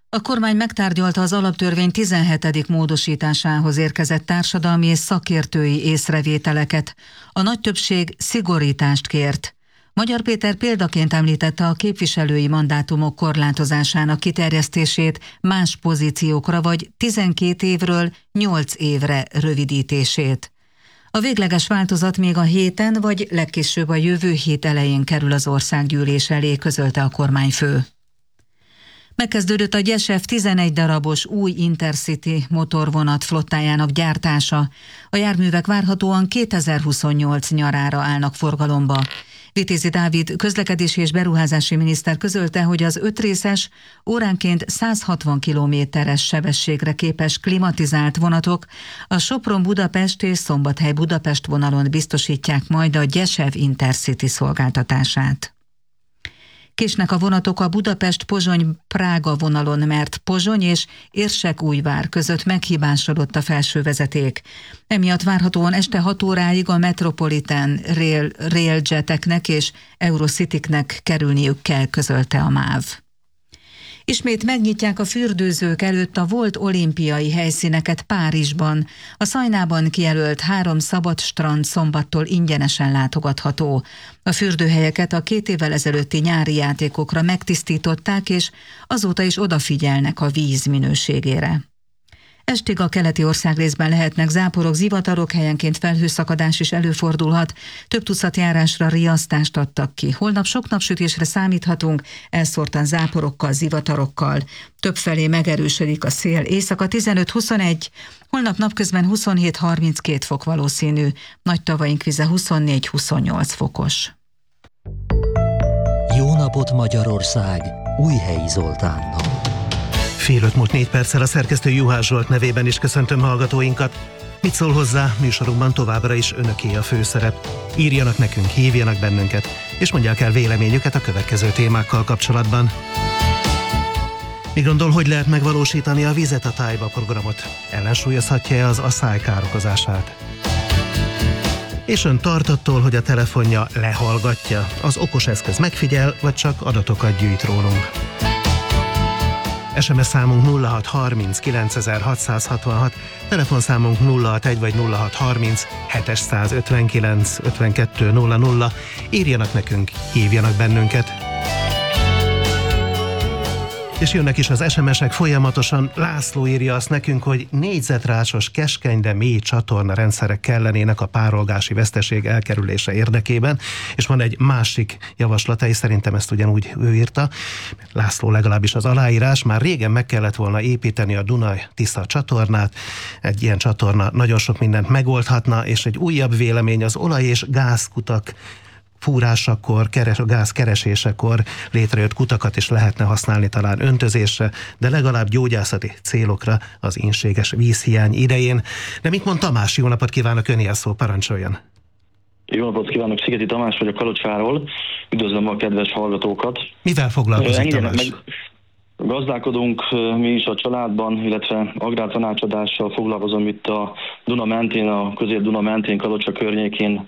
A kormány megtárgyalta az alaptörvény 17. módosításához érkezett társadalmi és szakértői észrevételeket. A nagy többség szigorítást kért. Magyar Péter példaként említette a képviselői mandátumok korlátozásának kiterjesztését más pozíciókra vagy 12 évről 8 évre rövidítését. A végleges változat még a héten vagy legkésőbb a jövő hét elején kerül az országgyűlés elé, közölte a kormányfő. Megkezdődött a Gyesev 11 darabos új Intercity motorvonat flottájának gyártása. A járművek várhatóan 2028 nyarára állnak forgalomba. Vitézi Dávid közlekedési és beruházási miniszter közölte, hogy az 5 részes, óránként 160 km/h sebességre képes klimatizált vonatok a Sopron-Budapest és Szombathely-Budapest vonalon biztosítják majd a Gyesev Intercity szolgáltatását. Késnek a vonatok a Budapest-Pozsony-Prága vonalon, mert Pozsony és Érsekújvár között meghibásodott a felsővezeték. Emiatt várhatóan este 6 óráig a Metropolitan Railjeteknek és Eurocityknek kerülniük kell, közölte a MÁV. Ismét megnyitják a fürdőzők előtt a volt olimpiai helyszíneket Párizsban. A Szajnában kijelölt 3 szabad strand szombattól ingyenesen látogatható. A fürdőhelyeket a 2 évvel ezelőtti nyári játékokra megtisztították, és azóta is odafigyelnek a víz minőségére. Estig a keleti országrészben lehetnek záporok, zivatarok, helyenként felhőszakadás is előfordulhat. Több tucat járásra riasztást adtak ki. Holnap sok napsütésre számíthatunk, elszórtan záporokkal, zivatarokkal. Többfelé megerősödik a szél, éjszaka 15-21, holnap napközben 27-32 fok valószínű, nagy tavaink vize 24-28 fokos. Jó napot Magyarország! Újhelyi Zoltánnal. Fél 5 múlt 4 perccel a szerkesztő Juhász Zsolt nevében is köszöntöm hallgatóinkat. Mit szól hozzá, műsorunkban továbbra is önöké a főszerep. Írjanak nekünk, hívjanak bennünket, és mondják el véleményüket a következő témákkal kapcsolatban. Mi gondol, hogy lehet megvalósítani a Vizet a tájba programot? Ellensúlyozhatja-e az asszály károkozását? És ön tart attól, hogy a telefonja lehallgatja? Az okos eszköz megfigyel, vagy csak adatokat gyűjt rólunk? SMS számunk 0630 9666, telefonszámunk 061 vagy 0630 759 52 00. Írjanak nekünk, hívjanak bennünket. És jönnek is az SMS-ek folyamatosan. László írja azt nekünk, hogy négyzetrácsos, keskeny, de mély csatorna rendszerek kellenének a párolgási veszteség elkerülése érdekében, és van egy másik javaslata, és szerintem ezt ugyanúgy ő írta. László legalábbis az aláírás, már régen meg kellett volna építeni a Duna-Tisza csatornát. Egy ilyen csatorna nagyon sok mindent megoldhatna, és egy újabb vélemény, az olaj- és gázkutak fúrásakor, gázkeresésekor létrejött kutakat is lehetne használni talán öntözésre, de legalább gyógyászati célokra az ínséges vízhiány idején. De mit mond Tamás? Jó napot kívánok, öné a szó, parancsoljon! Jó napot kívánok, Szigeti Tamás vagyok Kalocsáról. Üdvözlöm a kedves hallgatókat. Mivel foglalkozik Tamás? Gazdálkodunk mi is a családban, illetve agrártanácsadással foglalkozom itt a Duna mentén, a Közép-Duna mentén, Kalocsa környékén,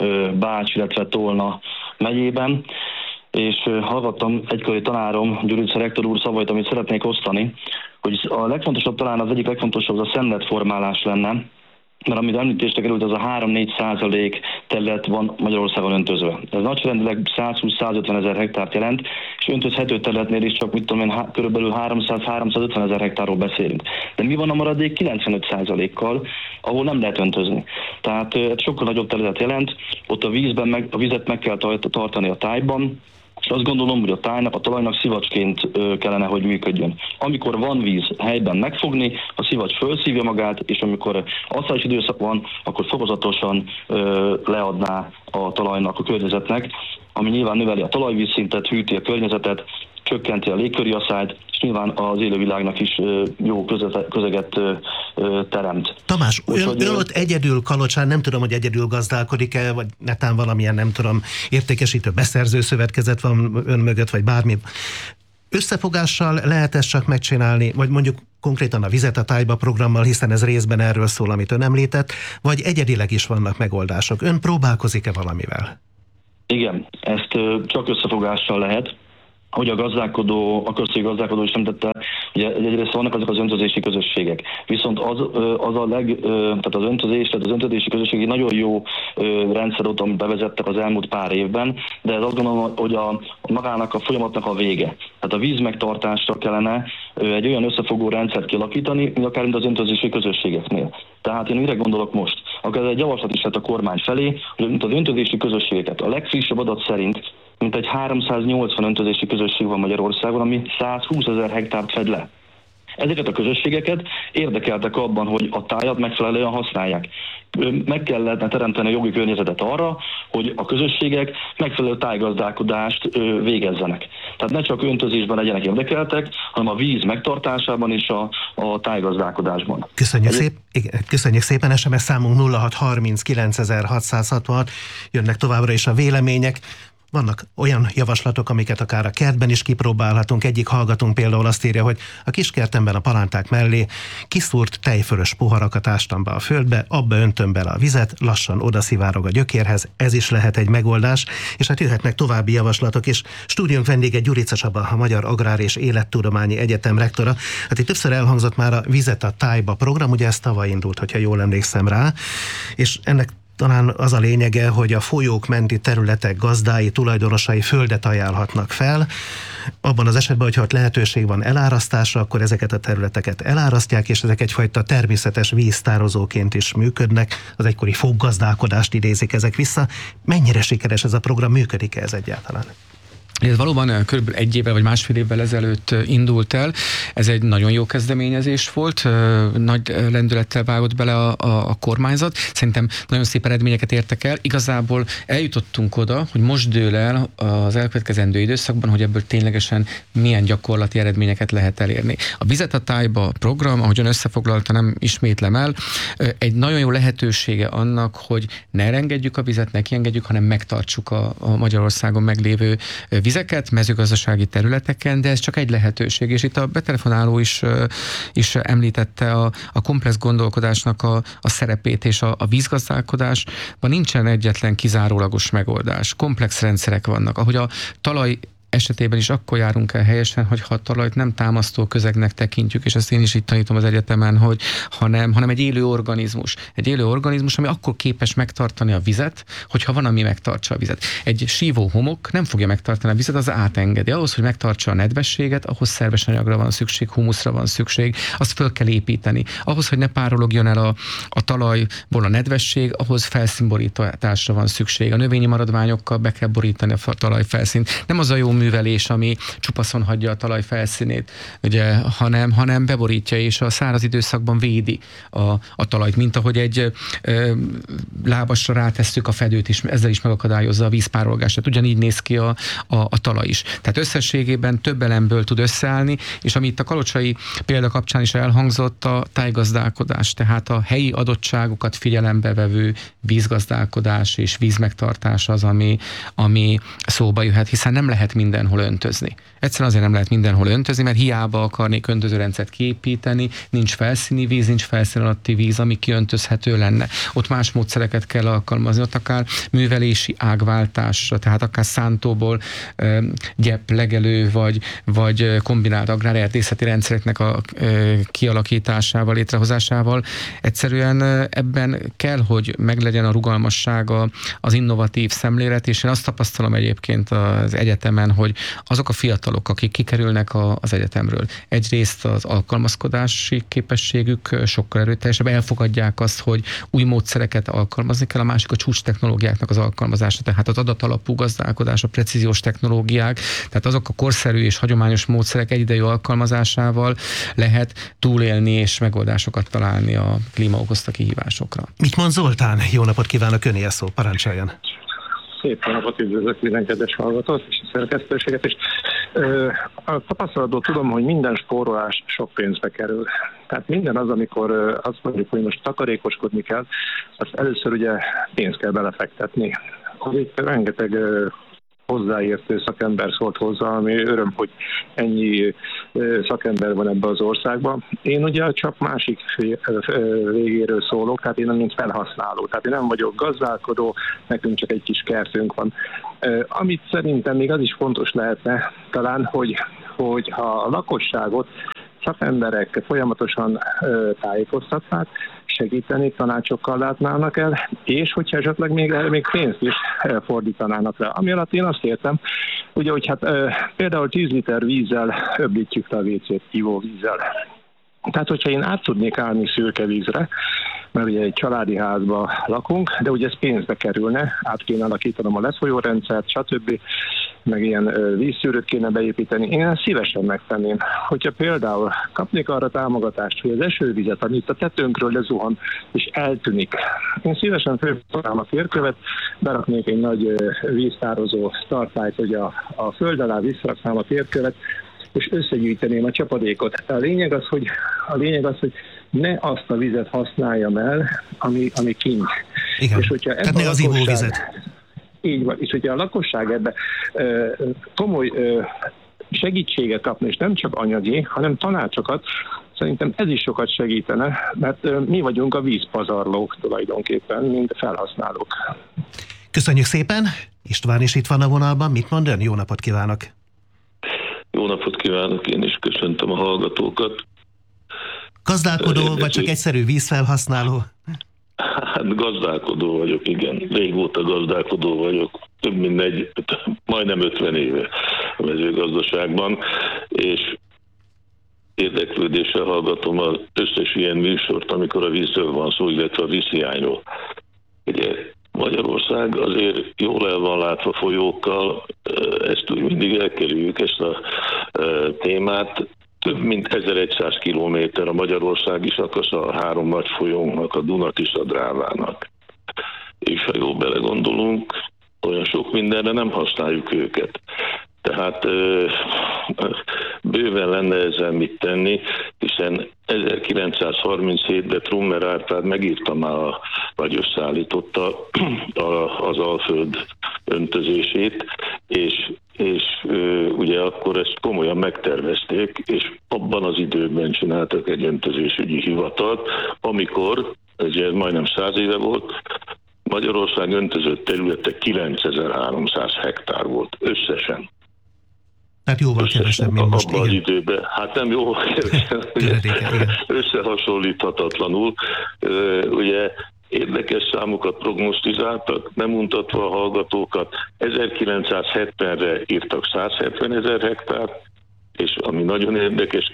Bács, illetve Tolna megyében. És hallgattam egykori tanárom, Gyurica rektor úr szavait, amit szeretnék osztani, hogy a legfontosabb, talán az egyik legfontosabb az a szemletformálás lenne, mert amit említésre került, az a 3-4% terület van Magyarországon öntözve. Ez nagyrendileg 120-150 ezer hektárt jelent, és öntözhető területnél is csak körülbelül 300-350 ezer hektárról beszélünk. De mi van a maradék 95%-kal, ahol nem lehet öntözni? Tehát sokkal nagyobb terület jelent, ott a vizet meg kell tartani a tájban, és azt gondolom, hogy a tájnak, a talajnak szivacsként kellene, hogy működjön. Amikor van víz, helyben megfogni, a szivacs felszívja magát, és amikor asszályos időszak van, akkor fokozatosan leadná a talajnak, a környezetnek, ami nyilván növeli a talajvízszintet, hűti a környezetet, csökkenti a légköri asszályt, és nyilván az élővilágnak is jó közeget teremt. Tamás, ön ott egyedül Kalocsán, nem tudom, hogy egyedül gazdálkodik-e, vagy netán valamilyen, nem tudom, értékesítő beszerző szövetkezet van ön mögött, vagy bármi. Összefogással lehet ezt csak megcsinálni, vagy mondjuk konkrétan a Vizet a tájba programmal, hiszen ez részben erről szól, amit ön említett, vagy egyedileg is vannak megoldások. Ön próbálkozik-e valamivel? Igen, ezt csak összefogással lehet. Hogy a közösségi gazdálkodó is említette, Ugye egyrészt vannak azok az öntözési közösségek, viszont tehát az öntözési közösség egy nagyon jó rendszer ott, amit bevezettek az elmúlt pár évben, de ez azt gondolom, hogy magának a folyamatnak a vége. Tehát a víz megtartásra kellene egy olyan összefogó rendszert kialakítani, mint akár mint az öntözési közösségeknél. Tehát én mire gondolok most? Akkor ez egy javaslat is lett a kormány felé, hogy az öntözési közösségeket a legfrissebb adat szerint mintegy 380 öntözési közösség van Magyarországon, ami 120 000 hektárt fed le. Ezeket a közösségeket érdekeltek abban, hogy a tájat megfelelően használják. Meg kellene teremteni a jogi környezetet arra, hogy a közösségek megfelelő tájgazdálkodást végezzenek. Tehát ne csak öntözésben legyenek érdekeltek, hanem a víz megtartásában és a tájgazdálkodásban. Köszönjük szépen, SMS számunk 0630 jönnek továbbra is a vélemények. Vannak olyan javaslatok, amiket akár a kertben is kipróbálhatunk. Egyik hallgatónk például azt írja, hogy a kiskertemben a palánták mellé kiszúrt tejfölös poharakat ástam be a földbe, abba öntöm bele a vizet, lassan odaszivárog a gyökérhez, ez is lehet egy megoldás, és hát jöhetnek további javaslatok is. Stúdiónk vendége Gyurica Csaba, a Magyar Agrár és Élettudományi Egyetem rektora. Hát itt többször elhangzott már a Vizet a tájba program, ugye ez tavaly indult, hogyha jól emlékszem rá, és ennek talán az a lényege, hogy a folyók menti területek gazdái, tulajdonosai földet ajánlhatnak fel. Abban az esetben, hogyha ott lehetőség van elárasztásra, akkor ezeket a területeket elárasztják, és ezek egyfajta természetes víztározóként is működnek. Az egykori foggazdálkodást idézik ezek vissza. Mennyire sikeres ez a program, működik-e ez egyáltalán? Ez valóban körülbelül 1 évvel vagy másfél évvel ezelőtt indult el. Ez egy nagyon jó kezdeményezés volt, nagy lendülettel vágott bele a kormányzat. Szerintem nagyon szép eredményeket értek el. Igazából eljutottunk oda, hogy most dől el az elkövetkezendő időszakban, hogy ebből ténylegesen milyen gyakorlati eredményeket lehet elérni. A Vizet a tájba program, ahogyan összefoglalta, nem ismétlem el, egy nagyon jó lehetősége annak, hogy ne engedjük a vizet, ne kiengedjük, hanem megtartsuk a Magyarországon meglévő vizeket, mezőgazdasági területeken, de ez csak egy lehetőség, és itt a betelefonáló is említette a komplex gondolkodásnak a szerepét, és a vízgazdálkodásban nincsen egyetlen kizárólagos megoldás. Komplex rendszerek vannak, ahogy a talaj esetében is akkor járunk el helyesen, hogyha a talajt nem támasztó közegnek tekintjük, és ezt én is itt tanítom az egyetemen, hanem egy élő organizmus. Egy élő organizmus, ami akkor képes megtartani a vizet, hogyha van, ami megtartsa a vizet. Egy sívó homok nem fogja megtartani a vizet, az átengedi. Ahhoz, hogy megtartsa a nedvességet, ahhoz szerves anyagra van szükség, humuszra van szükség, azt föl kell építeni. Ahhoz, hogy ne párologjon el a talajból a nedvesség, ahhoz felszínborításra van szükség. A növényi maradványokkal be kell borítani a talaj felszínt. Nem az a jó művelés, ami csupaszon hagyja a talaj felszínét, ugye, hanem beborítja, és a száraz időszakban védi a talajt, mint ahogy egy lábasra rátesszük a fedőt is, ezzel is megakadályozza a vízpárolgást. Tehát ugyanígy néz ki a talaj is. Tehát összességében több elemből tud összeállni, és ami itt a kalocsai példa kapcsán is elhangzott, a tájgazdálkodás, tehát a helyi adottságokat figyelembe vevő vízgazdálkodás és vízmegtartás az, ami szóba jöhet, hiszen nem lehet mindenhol öntözni. Egyszerűen azért nem lehet mindenhol öntözni, mert hiába akarnék öntözőrendszert kiépíteni, nincs felszíni víz, nincs felszín alatti víz, ami kiöntözhető lenne. Ott más módszereket kell alkalmazni, ott akár művelési ágváltásra, tehát akár szántóból gyep, legelő, vagy kombinált agrárerdészeti rendszereknek a kialakításával, létrehozásával. Egyszerűen ebben kell, hogy meglegyen a rugalmassága, az innovatív szemlélet, és én azt tapasztalom egyébként az egyetemen, hogy azok a fiatalok, akik kikerülnek az egyetemről, egyrészt az alkalmazkodási képességük sokkal erőteljesebb, elfogadják azt, hogy új módszereket alkalmazni kell, a másik a csúcs technológiáknak az alkalmazása, tehát az adatalapú gazdálkodás, a precíziós technológiák, tehát azok a korszerű és hagyományos módszerek egyidejű alkalmazásával lehet túlélni és megoldásokat találni a klíma okozta kihívásokra. Mit mond Zoltán? Jó napot kívánok, öné a szó, parancsoljon! Szép napot, üdvözlök minden kedves hallgatót és a szerkesztőséget, és a tapasztalatból tudom, hogy minden spórolás sok pénzbe kerül. Tehát minden az, amikor azt mondjuk, hogy most takarékoskodni kell, azt először ugye pénzt kell belefektetni. Itt rengeteg hozzáértő szakember szólt hozzá, ami öröm, hogy ennyi szakember van ebben az országban. Én ugye csak másik végéről szólok, tehát én nem mint felhasználó, tehát én nem vagyok gazdálkodó, nekünk csak egy kis kertünk van. Amit szerintem még az is fontos lehetne talán, hogy ha a lakosságot szakemberek folyamatosan tájékoztatnák, segíteni, tanácsokkal látnának el, és hogyha esetleg még pénzt is fordítanának rá. Ami alatt én azt értem, ugye, hogy hát például 10 liter vízzel öblítjük le a WC-t ivóvízzel. Tehát, hogyha én át tudnék állni szürkevízre, mert ugye egy családi házban lakunk, de ugye ez pénzbe kerülne, át kéne alakítanom a lefolyórendszert, stb., meg ilyen vízszűrőt kéne beépíteni. Én ezt szívesen megtenném. Hogyha például kapnék arra támogatást, hogy az esővizet, amit a tetőnkről lezuhan, és eltűnik. Én szívesen fölforrám a férkövet, beraknék egy nagy víztározó tartályt, hogy a föld alá visszaraknám a férkövet, és összegyűjteném a csapadékot. A lényeg az, hogy ne azt a vizet használjam el, ami kint. Igen. És hogyha tehát ne az ivóvizet. Így van, és hogyha a lakosság ebbe komoly segítséget kapna, és nem csak anyagi, hanem tanácsokat, szerintem ez is sokat segítene, mert mi vagyunk a vízpazarlók tulajdonképpen, mint felhasználók. Köszönjük szépen! István is itt van a vonalban. Mit mond ön? Jó napot kívánok! Jó napot kívánok, én is köszöntöm a hallgatókat. Gazdálkodó, vagy csak egyszerű vízfelhasználó? Hát gazdálkodó vagyok, igen. Régóta gazdálkodó vagyok. Több mint majdnem 50 éve a mezőgazdaságban, és érdeklődéssel hallgatom az összes ilyen műsort, amikor a vízről van szó, illetve a vízhiányról. Ugye Magyarország azért jól el van látva folyókkal, ezt úgy mindig elkerüljük, ezt a témát. Több mint 1100 kilométer a magyarországi szakasza a 3 nagy folyónknak, a Duna-Tisza Drávának. És ha jól belegondolunk, olyan sok mindenre nem használjuk őket. Tehát bőven lenne ezzel mit tenni, hiszen 1937-ben Trummer Árpád megírta már, vagy összeállította az Alföld öntözését, és ugye akkor ezt komolyan megtervezték, és abban az időben csináltak egy öntözésügyi hivatalt, amikor, ez majdnem 100 éve volt, Magyarország öntözött területe 9300 hektár volt összesen. Tehát jóval kevesebb, mint most. Abban az időben. Hát nem jóval kevesebb, összehasonlíthatatlanul. Ugye érdekes számokat prognosztizáltak, nem mutatva a hallgatókat. 1970-re írtak 170 000 hektár, és ami nagyon érdekes,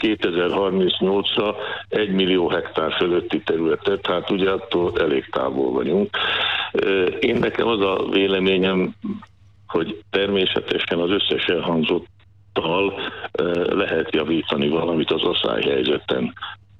2038-ra 1 millió hektár fölötti területet, hát ugye attól elég távol vagyunk. Én nekem az a véleményem, hogy természetesen az összes elhangzottal lehet javítani valamit az asszályhelyzeten,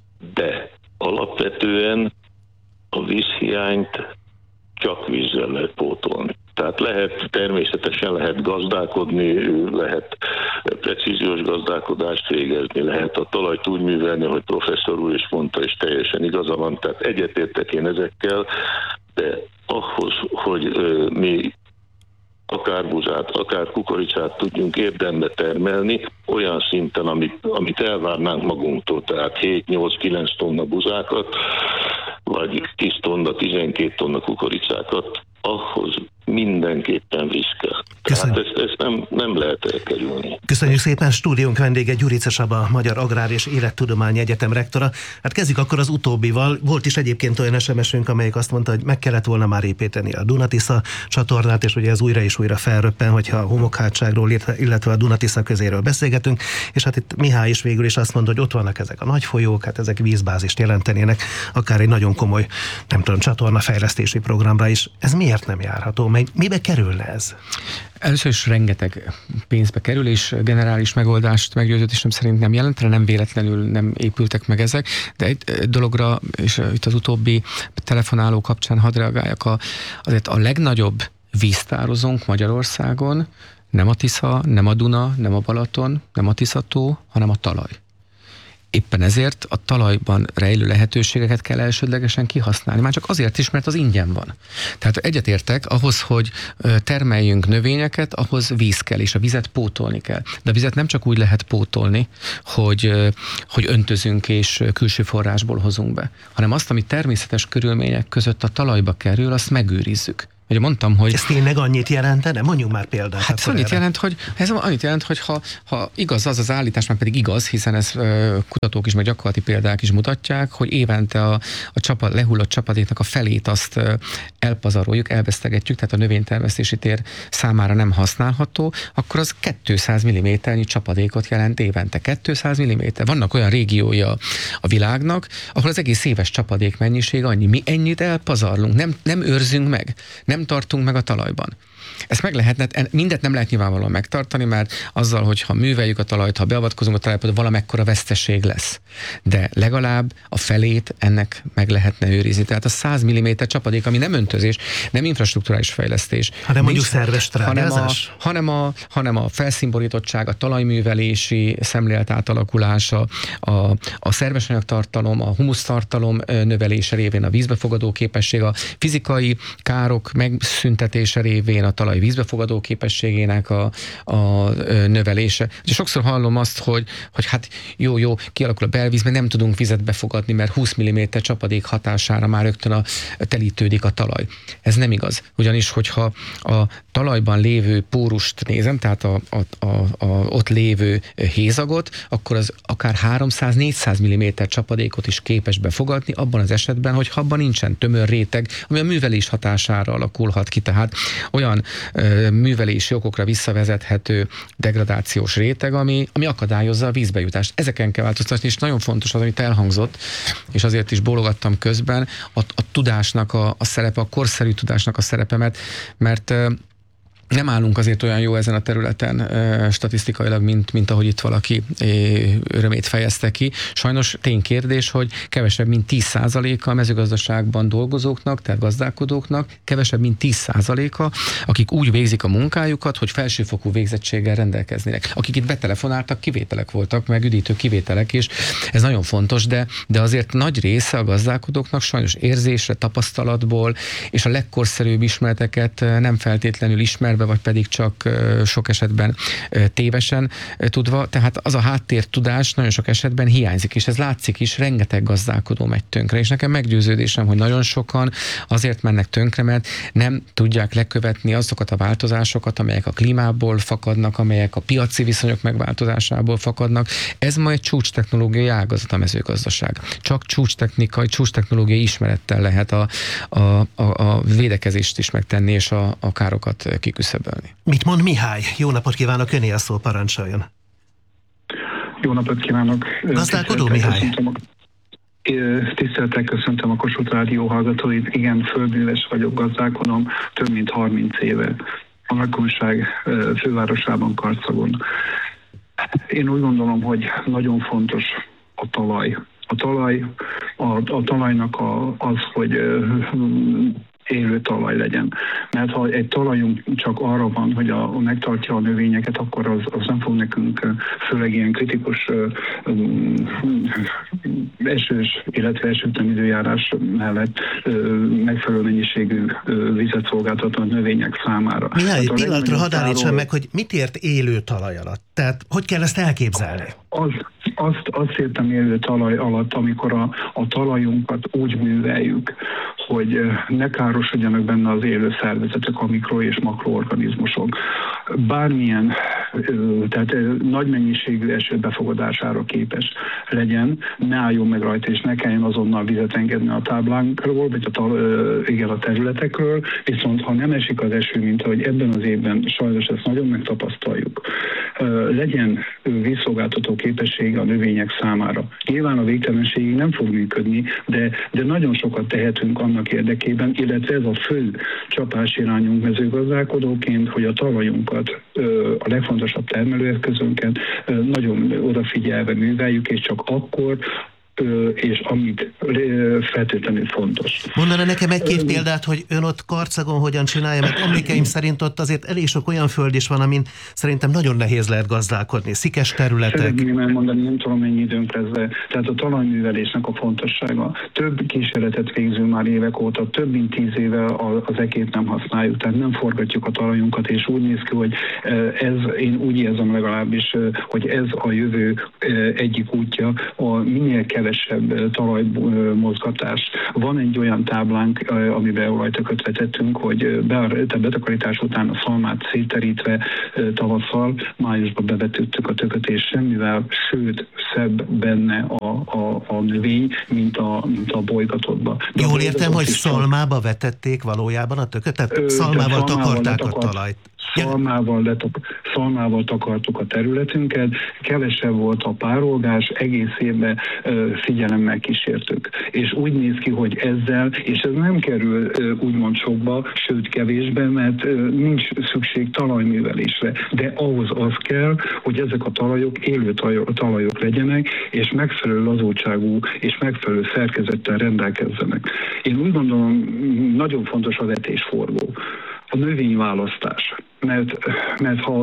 de alapvetően a vízhiányt csak vízzel lehet pótolni. Tehát természetesen lehet gazdálkodni, lehet precíziós gazdálkodást végezni, lehet a talajt úgy művelni, hogy professzor úr is mondta, és teljesen igaza van, tehát egyetértek én ezekkel, de ahhoz, hogy mi akár buzát, akár kukoricát tudjunk érdembe termelni, olyan szinten, amit elvárnánk magunktól, tehát 7-8-9 tonna buzákat, vagy 10 tonna, 12 tonna kukoricákat, ahhoz mindenképpen víz kell. Tehát ezt nem lehet elkerülni. Köszönjük szépen, stúdiónk vendége Gyurica Csaba, Magyar Agrár és Élettudományi Egyetem rektora. Hát kezdjük akkor az utóbbival. Volt is egyébként olyan SMS-ünk, amelyik azt mondta, hogy meg kellett volna már építeni a Duna-Tisza csatornát, és ugye ez újra és újra felröppen, hogyha a homokhátságról, illetve a Duna-Tisza közéről beszélgetünk, és hát itt Mihály is végül is azt mondta, hogy ott vannak ezek a nagy folyók, hát ezek vízbázist jelentenének, akár egy nagyon komoly, nem tudom, csatornafejlesztési programra is. Ez miért nem járható? Mibe kerülne ez? Először is rengeteg pénzbe kerül, és generális megoldást meggyőződésem szerint nem jelentene, nem véletlenül nem épültek meg ezek, de egy dologra, és itt az utóbbi telefonáló kapcsán hadd reagáljak, azért a legnagyobb víztározónk Magyarországon nem a Tisza, nem a Duna, nem a Balaton, nem a Tisza-tó, hanem a talaj. Éppen ezért a talajban rejlő lehetőségeket kell elsődlegesen kihasználni. Már csak azért is, mert az ingyen van. Tehát egyetértek, ahhoz, hogy termeljünk növényeket, ahhoz víz kell, és a vizet pótolni kell. De a vizet nem csak úgy lehet pótolni, hogy öntözünk és külső forrásból hozunk be, hanem azt, ami természetes körülmények között a talajba kerül, azt megőrizzük. Ugye mondtam, hogy... Ez tényleg annyit jelentene? Mondjuk már példát. Hát annyit jelent, hogy ha igaz az állítás, már pedig igaz, hiszen ez kutatók is, meg gyakorlati példák is mutatják, hogy évente a lehullott csapadéknak a felét azt elpazaroljuk, elvesztegetjük, tehát a növénytermesztési tér számára nem használható, akkor az 200 mm-nyi csapadékot jelent évente. 200 mm. Vannak olyan régiója a világnak, ahol az egész éves csapadék mennyiség annyi. Mi ennyit elpazarlunk, nem őrzünk meg, nem tartunk meg a talajban. Ezt meg lehetne, mindet nem lehet nyilvánvalóan megtartani, mert azzal, hogyha műveljük a talajt, ha beavatkozunk a talajba, valamekkora veszteség lesz. De legalább a felét ennek meg lehetne őrizni. Tehát a 100 mm csapadék, ami nem öntözés, nem infrastrukturális fejlesztés. Hanem mondjuk szerves trágyázás? Hanem a felszínborítottság, a talajművelési szemlélet átalakulása, a szerves anyagtartalom, a humusztartalom növelése révén, a vízbefogadó képesség, a fizikai károk megszüntetése révén, a talaj vízbefogadó képességének a növelése. Ugye sokszor hallom azt, hogy hát jó, kialakul a belvíz, mert nem tudunk vizet befogadni, mert 20 mm csapadék hatására már rögtön telítődik a talaj. Ez nem igaz. Ugyanis, hogyha a talajban lévő pórust nézem, tehát ott lévő hézagot, akkor az akár 300-400 mm csapadékot is képes befogadni, abban az esetben, hogy abban nincsen tömör réteg, ami a művelés hatására alakulhat ki. Tehát olyan művelési okokra visszavezethető degradációs réteg, ami akadályozza a vízbejutást. Ezeken kell változtatni, és nagyon fontos az, amit elhangzott, és azért is bólogattam közben, a tudásnak a szerepe, a korszerű tudásnak a szerepe, mert nem állunk azért olyan jó ezen a területen statisztikailag, mint ahogy itt valaki örömét fejezte ki. Sajnos ténykérdés, hogy kevesebb, mint 10%-a a mezőgazdaságban dolgozóknak, tehát gazdálkodóknak, kevesebb, mint 10%-a, akik úgy végzik a munkájukat, hogy felsőfokú végzettséggel rendelkeznének. Akik itt betelefonáltak, kivételek voltak, meg üdítő kivételek, és ez nagyon fontos, de azért nagy része a gazdálkodóknak sajnos érzésre, tapasztalatból, és a legkorszerűbb ismereteket nem feltétlenül ismer, vagy pedig csak sok esetben tévesen tudva. Tehát az a háttértudás nagyon sok esetben hiányzik, és ez látszik is, rengeteg gazdálkodó megy tönkre. És nekem meggyőződésem, hogy nagyon sokan azért mennek tönkre, mert nem tudják lekövetni azokat a változásokat, amelyek a klímából fakadnak, amelyek a piaci viszonyok megváltozásából fakadnak. Ez ma egy csúcstechnológiai ágazat a mezőgazdaság. Csak csúcstechnológiai ismerettel lehet a védekezést is megtenni, és a károkat kiküszöbölni. Mit mond Mihály? Jó napot kívánok, öné a szó, parancsoljon. Jó napot kívánok. Gazdálkodó Mihály. Tisztelettel köszöntöm a Kossuth Rádió hallgatóit. Igen, földműves vagyok, gazdálkodom több mint 30 éve a Nagykunság fővárosában, Karcagon. Én úgy gondolom, hogy nagyon fontos a talaj. A talajnak az, hogy élő talaj legyen. Mert ha egy talajunk csak arra van, hogy megtartja a növényeket, akkor az nem fog nekünk, főleg ilyen kritikus esős, illetve esőtlen időjárás mellett megfelelő mennyiségű vizet szolgáltató a növények számára. Mihály, egy pillanatra hadd állítsam meg, hogy mit ért élő talaj alatt? Tehát hogy kell ezt elképzelni? Azt értem élő talaj alatt, amikor a talajunkat úgy műveljük, hogy ne károsodjanak benne az élő szervezetek, a mikro- és makroorganizmusok. Bármilyen, tehát nagy mennyiségű eső befogadására képes legyen, ne álljon meg rajta, és ne kelljen azonnal vizet engedni a táblánkról, vagy a területekről, viszont ha nem esik az eső, mint ahogy ebben az évben, sajnos ezt nagyon megtapasztaljuk, legyen vízszolgáltató képessége a növények számára. Nyilván a végtelenségig nem fog működni, de nagyon sokat tehetünk annak érdekében, illetve ez a fő csapásirányunk mezőgazdálkodóként, hogy a talajunkat, a legfontosabb termelőeszközünket nagyon odafigyelve műveljük, és csak akkor, és amit feltétlenül fontos. Mondaná nekem egy-két példát, hogy ön ott Karcagon hogyan csinálja, mert emlékeim szerint ott azért elég sok olyan föld is van, amin szerintem nagyon nehéz lehet gazdálkodni. Szikes területek. Szeretném elmondani, nem tudom mennyi időnk lesz, de tehát a talajművelésnek a fontossága. Több kísérletet végzünk már évek óta, több mint 10 éve az ekét nem használjuk, tehát nem forgatjuk a talajunkat, és úgy néz ki, hogy én úgy érzem legalábbis, hogy ez a jövő egyik útja, a minél kevesebb kevesebb talajmozgatás. Van egy olyan táblánk, amiben olajtököt vetettünk, hogy betakarítás után a szalmát széterítve tavasszal, májusban bevetettük a tököt, és semmivel, sőt, szebb benne a növény, mint a bolygatottba. Jól értem, hogy szalmába vetették valójában a tököt? Tehát szalmával takarták a talajt. Szalmával takartuk a területünket, kevesebb volt a párolgás, egész évben figyelemmel kísértük. És úgy néz ki, hogy ezzel, és ez nem kerül úgymond sokba, sőt kevésbe, mert nincs szükség talajművelésre. De ahhoz az kell, hogy ezek a talajok élő talajok legyenek, és megfelelő lazultságú és megfelelő szerkezettel rendelkezzenek. Én úgy gondolom, nagyon fontos a vetésforgó. A növényválasztás. Mert ha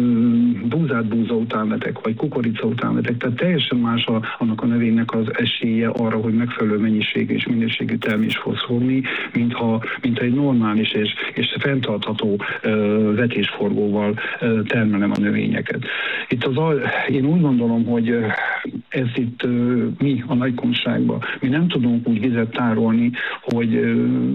búza után vetek, vagy kukorica után vetek, tehát teljesen más annak a növénynek az esélye arra, hogy megfelelő mennyiségű és minőségű termés fog fogni, mint egy normális és fenntartható vetésforgóval termelem a növényeket. Én úgy gondolom, hogy ez itt mi a nagykonságban. Mi nem tudunk úgy vizet tárolni, hogy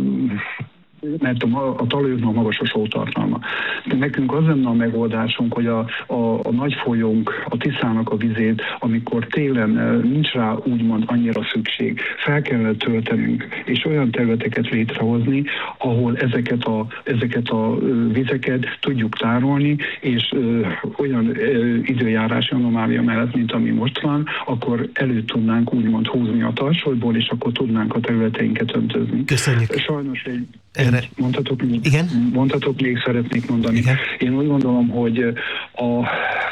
mert a talajoknak magas a sótartalma. De nekünk az lenne a megoldásunk, hogy a nagy folyónk, a Tiszának a vizét, amikor télen nincs rá úgymond annyira szükség, fel kellene töltenünk, és olyan területeket létrehozni, ahol ezeket a vizeket tudjuk tárolni, és olyan időjárási anomália mellett, mint ami most van, akkor elő tudnánk úgymond húzni a tarsolyból, és akkor tudnánk a területeinket öntözni. Köszönjük. Sajnos mondhatok még, szeretnék mondani. Igen. Én úgy gondolom, hogy a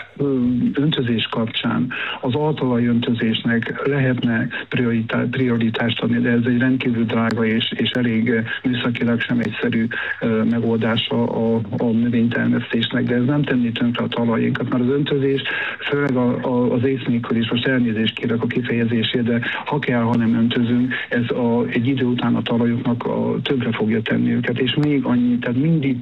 öntözés kapcsán az altalaj öntözésnek lehetne prioritást adni, de ez egy rendkívül drága és elég műszakilag sem egyszerű megoldása a növénytermesztésnek, de ez nem tenni tönkre a talajainkat, mert az öntözés, főleg az ész nélkül is, most elnézést kérek a kifejezését, de ha kell, ha nem öntözünk, ez egy idő után a talajoknak többre fogja tenni őket, és még annyi, tehát mindig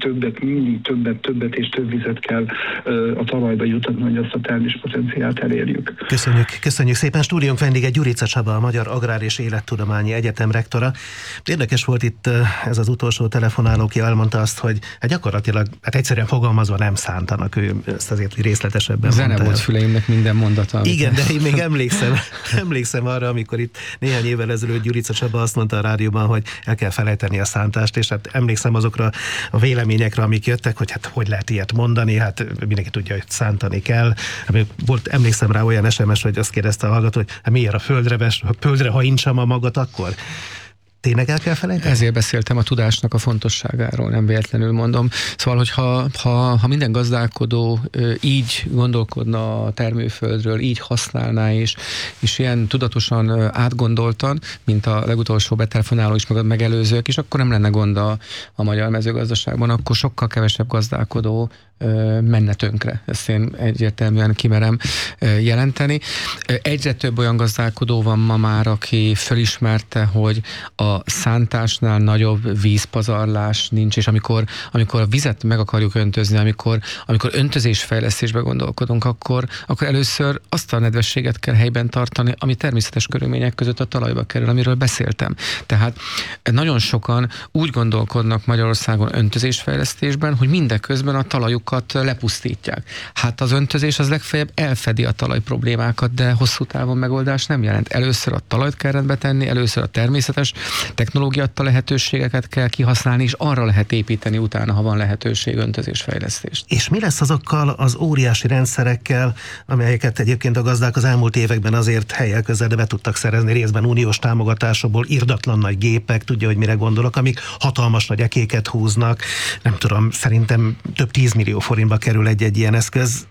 többet és több vizet kell a talajba jutatni, hogy azt a terméspotenciált elérjük. Köszönjük szépen. Stúdiónk vendége Gyurica Csaba, a Magyar Agrár és Élettudományi Egyetem rektora. Érdekes volt itt ez az utolsó telefonáló, aki elmondta azt, hogy gyakorlatilag, egyszerűen fogalmazva nem szántanak, ő ezt azért részletesebben zene mondta. Volt füleimnek minden mondata. Igen, de én még emlékszem arra, amikor itt néhány évvel ezelőtt Gyurica Csaba azt mondta a rádióban, hogy el kell felejteni a szántást, és hát emlékszem azokra a véleményekre, amik jöttek, hogy hát hogy lehet ilyet mondani, hát mindenki tudja, hogy szántani kell. Emlékszem rá olyan SMS, hogy azt kérdezte a hallgató, hogy hát miért a földre, ha incsam a magat, akkor tényleg el kell felejteni? Ezért beszéltem a tudásnak a fontosságáról, nem véletlenül mondom. Szóval, hogy ha minden gazdálkodó így gondolkodna a termőföldről, így használná és ilyen tudatosan átgondoltan, mint a legutolsó betelefonáló is, meg a megelőzők is, akkor nem lenne gond a magyar mezőgazdaságban, akkor sokkal kevesebb gazdálkodó menne tönkre. Ezt én egyértelműen kimerem jelenteni. Egyre több olyan gazdálkodó van ma már, aki fölismerte, hogy a szántásnál nagyobb vízpazarlás nincs, és amikor a vizet meg akarjuk öntözni, amikor öntözésfejlesztésbe gondolkodunk, akkor először azt a nedvességet kell helyben tartani, ami természetes körülmények között a talajba kerül, amiről beszéltem. Tehát nagyon sokan úgy gondolkodnak Magyarországon öntözésfejlesztésben, hogy mindeközben a talajuk lepusztítják. Hát az öntözés az legfeljebb elfedi a talaj problémákat, de hosszú távon megoldás nem jelent. Először a talajt kell rendbe tenni, először a természetes technológia adta lehetőségeket kell kihasználni, és arra lehet építeni utána, ha van lehetőség öntözésfejlesztést. És mi lesz azokkal az óriási rendszerekkel, amelyeket egyébként a gazdák az elmúlt években azért helyel közel, de be tudtak szerezni részben uniós támogatásokból, irdatlan nagy gépek, tudja, hogy mire gondolok, amik hatalmas nagy ekéket húznak, nem tudom, szerintem több 10 millió forintba kerül egy ilyen eszköz.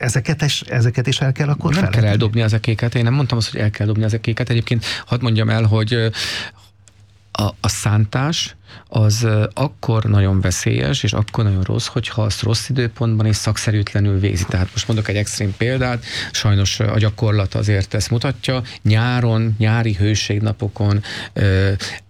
Ezeket is el kell akkor nem kell eldobni az ekéket. Én nem mondtam azt, hogy el kell dobni az ekéket. Egyébként hadd mondjam el, hogy a szántás az akkor nagyon veszélyes, és akkor nagyon rossz, hogyha azt rossz időpontban és szakszerűtlenül végzi. Tehát most mondok egy extrém példát, sajnos a gyakorlat azért ezt mutatja. Nyári hőségnapokon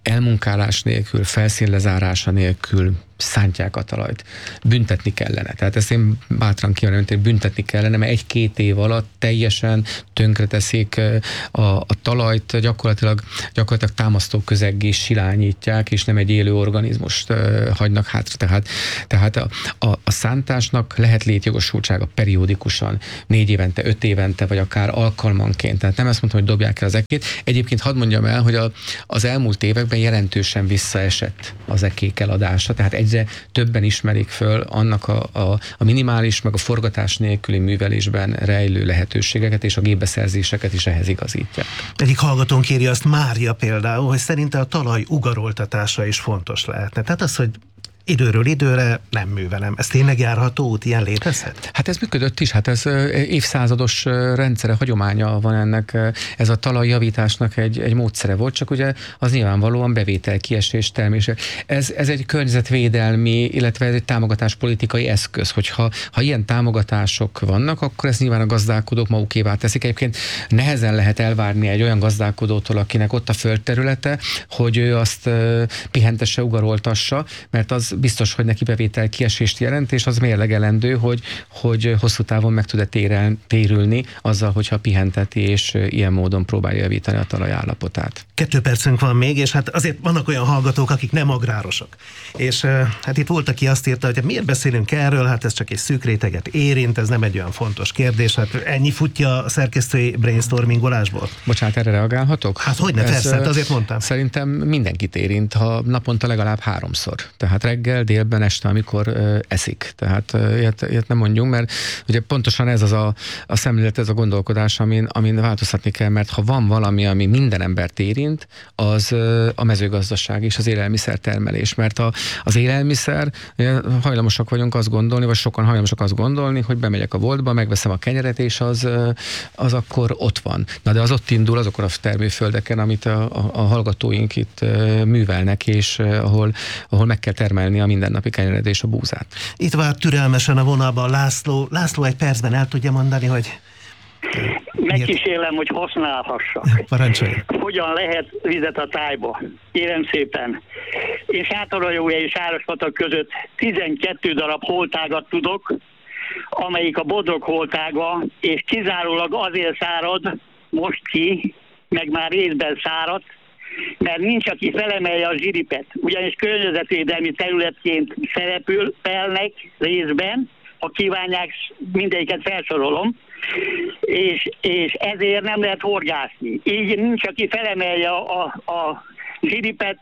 elmunkálás nélkül, felszínlezárása nélkül szántják a talajt. Büntetni kellene. Tehát ezt én bátran kívánom, hogy büntetni kellene, mert 1-2 év alatt teljesen tönkreteszik a talajt, gyakorlatilag támasztó közeggé silányítják, és nem egy élő organizmust hagynak hátra. Tehát a szántásnak lehet létjogosultsága periódikusan, 4 évente, 5 évente, vagy akár alkalmanként. Tehát nem ezt mondtam, hogy dobják el az ekét. Egyébként hadd mondjam el, hogy az elmúlt években jelentősen visszaesett az ekék eladása, tehát egyre többen ismerik föl annak a minimális, meg a forgatás nélküli művelésben rejlő lehetőségeket, és a gépbeszerzéseket is ehhez igazítják. Egyik hallgatónk írja azt, Mária például, hogy szerinte a talaj ugaroltatása is fontos lehetne. Tehát az, hogy időről időre nem művelem. Ez tényleg járható út, ilyen létezhet? Hát ez működött is, hát ez évszázados rendszere, hagyománya van ennek, ez a talajjavításnak egy módszere volt, csak ugye az nyilvánvalóan bevétel, kiesés, termés. Ez egy környezetvédelmi, illetve ez egy támogatáspolitikai eszköz, hogyha ilyen támogatások vannak, akkor ezt nyilván a gazdálkodók magukévá teszik. Egyébként nehezen lehet elvárni egy olyan gazdálkodótól, akinek ott a földterülete, hogy ő azt pihentesse, ugaroltassa, mert az biztos, hogy neki bevétel kiesést jelent, és az mérlegelendő, hogy hosszú távon meg tud térülni azzal, hogyha pihenteti, és ilyen módon próbálja javítani a talaj állapotát. 2 percünk van még, és hát azért vannak olyan hallgatók, akik nem agrárosok. És hát itt volt, aki azt írta, hogy miért beszélünk erről, hát ez csak egy szűk réteget érint, ez nem egy olyan fontos kérdés, hát ennyi futja a szerkesztői brainstormingolásból. Bocsánat, erre reagálhatok? Hát hogyne, persze, hát azért mondtam. Szerintem mindenkit érint, ha naponta legalább 3-szor. Tehát reggel, délben, este, amikor eszik. Tehát ilyet nem mondjunk, mert ugye pontosan ez az a szemlélet, ez a gondolkodás, amin változtatni kell, mert ha van valami, ami minden embert érint, az a mezőgazdaság és az élelmiszertermelés. Mert az élelmiszer, hajlamosak vagyunk azt gondolni, vagy sokan hajlamosak azt gondolni, hogy bemegyek a boltba, megveszem a kenyeret, és az akkor ott van. Na de az ott indul azokon a termőföldeken, amit a hallgatóink itt művelnek, és ahol meg kell termelni a mindennapi kenyered és a búzát. Itt vár türelmesen a vonalban László. László, egy percben el tudja mondani, hogy... Megkísérlem, hogy használhassa. Parancsolj. Hogyan lehet vizet a tájba? Kérem szépen. Én Sátoraljóhely és Árospatak között 12 darab holtágat tudok, amelyik a Bodrog holtága, és kizárólag azért szárad most ki, meg már részben száradt, mert nincs, aki felemelje a zsiripet. Ugyanis környezetvédelmi területként szerepelnek részben, ha kívánják, mindegyiket felsorolom, és ezért nem lehet horgászni. Így nincs, aki felemelje a zsiripet,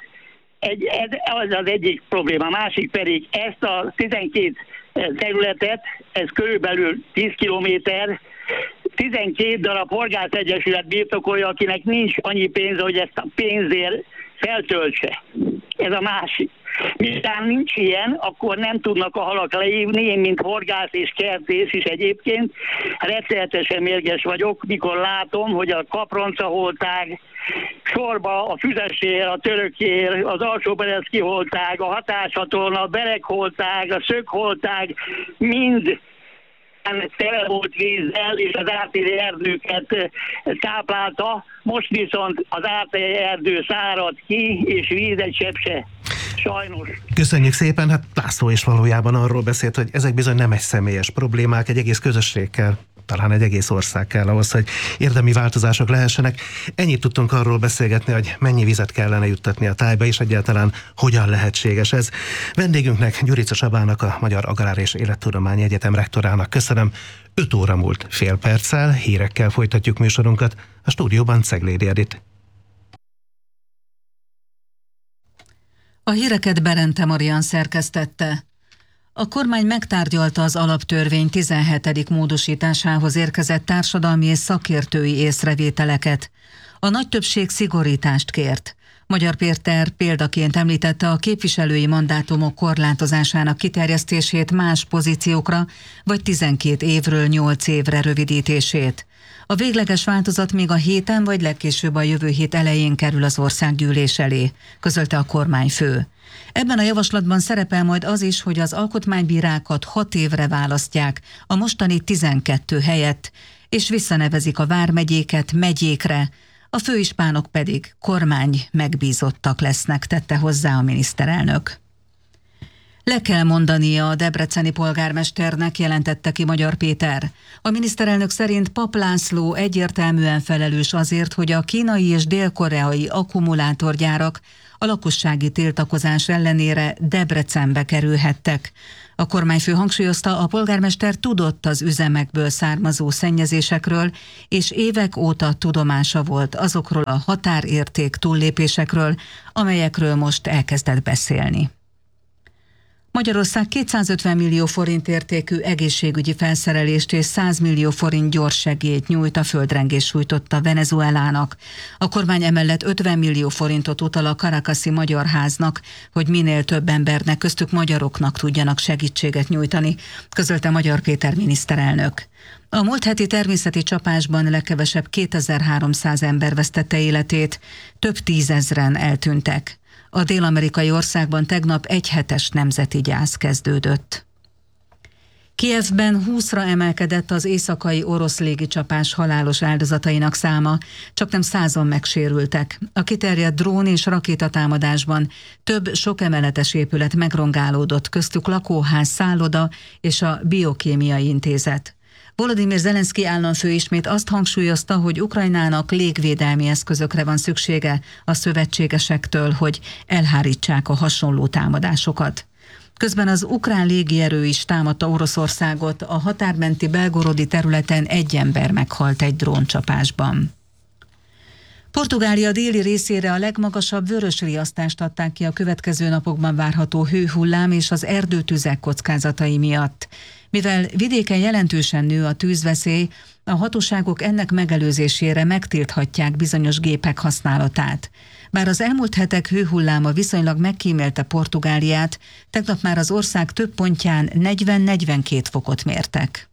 az az egyik probléma. A másik pedig ezt a 12 területet, ez körülbelül 10 kilométer, 12 darab horgászegyesület birtokolja, akinek nincs annyi pénze, hogy ezt a pénzért feltöltse. Ez a másik. Miután nincs ilyen, akkor nem tudnak a halak leívni. Én, mint horgász és kertész is egyébként rettenetesen mérges vagyok, mikor látom, hogy a kapronca holtág sorba a füzesér, a törökér, az alsóbereszki holtág, a hatáshatorna, a beregholtág, a szögholtág mind tele volt vízzel, és az ártéri erdőket táplálta. Most viszont az ártéri erdő szárad ki, és víz egy csepp se. Sajnos. Köszönjük szépen, hát László is valójában arról beszélt, hogy ezek bizony nem egy személyes problémák, egy egész közösség kell, talán egy egész ország kell ahhoz, hogy érdemi változások lehessenek. Ennyit tudtunk arról beszélgetni, hogy mennyi vizet kellene juttatni a tájba, és egyáltalán hogyan lehetséges ez. Vendégünknek, Gyurica Csabának, a Magyar Agrár és Élettudományi Egyetem rektorának köszönöm. 5 óra múlt fél perccel, hírekkel folytatjuk műsorunkat. A stúdióban Ceglédi Edit. A híreket Berente Marian szerkesztette. A kormány megtárgyalta az alaptörvény 17. módosításához érkezett társadalmi és szakértői észrevételeket. A nagy többség szigorítást kért. Magyar Péter példaként említette a képviselői mandátumok korlátozásának kiterjesztését más pozíciókra, vagy 12 évről 8 évre rövidítését. A végleges változat még a héten, vagy legkésőbb a jövő hét elején kerül az országgyűlés elé, közölte a kormányfő. Ebben a javaslatban szerepel majd az is, hogy az alkotmánybírákat 6 évre választják a mostani 12 helyett, és visszanevezik a vármegyéket megyékre, a főispánok pedig kormány megbízottak lesznek, tette hozzá a miniszterelnök. Le kell mondania a debreceni polgármesternek, jelentette ki Magyar Péter. A miniszterelnök szerint Papp László egyértelműen felelős azért, hogy a kínai és dél-koreai akkumulátorgyárak a lakossági tiltakozás ellenére Debrecenbe kerülhettek. A kormányfő hangsúlyozta, a polgármester tudott az üzemekből származó szennyezésekről, és évek óta tudomása volt azokról a határérték túllépésekről, amelyekről most elkezdett beszélni. Magyarország 250 millió forint értékű egészségügyi felszerelést és 100 millió forint gyors segélyt nyújt a földrengés sújtotta Venezuelának. A kormány emellett 50 millió forintot utal a Caracasi Magyar Háznak, hogy minél több embernek, köztük magyaroknak tudjanak segítséget nyújtani, közölte Magyar Péter miniszterelnök. A múlt heti természeti csapásban legkevesebb 2300 ember vesztette életét, több tízezren eltűntek. A dél-amerikai országban tegnap egyhetes nemzeti gyász kezdődött. Kijevben 20-ra emelkedett az éjszakai orosz légicsapás halálos áldozatainak száma, csaknem 100-an megsérültek. A kiterjedt drón és rakétatámadásban több sokemeletes épület megrongálódott, köztük lakóház, szálloda és a biokémiai intézet. Volodymyr Zelenszky államfő ismét azt hangsúlyozta, hogy Ukrajnának légvédelmi eszközökre van szüksége a szövetségesektől, hogy elhárítsák a hasonló támadásokat. Közben az ukrán légierő is támadta Oroszországot, a határmenti Belgorodi területen egy ember meghalt egy dróncsapásban. Portugália déli részére a legmagasabb vörösriasztást adták ki a következő napokban várható hőhullám és az erdőtüzek kockázatai miatt. Mivel vidéken jelentősen nő a tűzveszély, a hatóságok ennek megelőzésére megtilthatják bizonyos gépek használatát. Bár az elmúlt hetek hőhulláma viszonylag megkímélte Portugáliát, tegnap már az ország több pontján 40-42 fokot mértek.